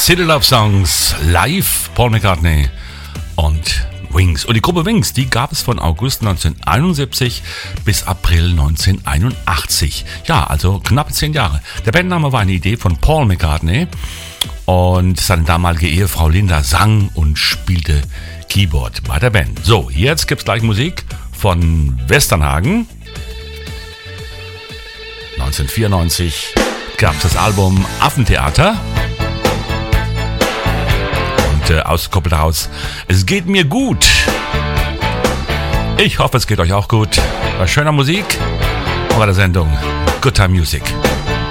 City Love Songs live, Paul McCartney und Wings. Und die Gruppe Wings, die gab es von August 1971 bis April 1981. Ja, also knappe 10 Jahre. Der Bandname war eine Idee von Paul McCartney und seine damalige Ehefrau Linda sang und spielte Keyboard bei der Band. So, jetzt gibt's gleich Musik von Westernhagen. 1994 gab es das Album Affentheater. Und ausgekoppelt daraus, es geht mir gut. Ich hoffe, es geht euch auch gut. Bei schöner Musik und bei der Sendung Good Time Music.